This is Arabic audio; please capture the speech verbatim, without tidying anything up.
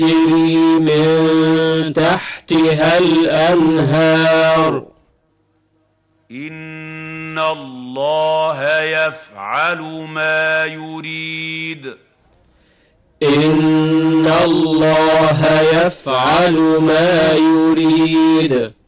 تجري من تحتها الأنهار. إن الله يفعل ما يريد. إن الله يفعل ما يريد.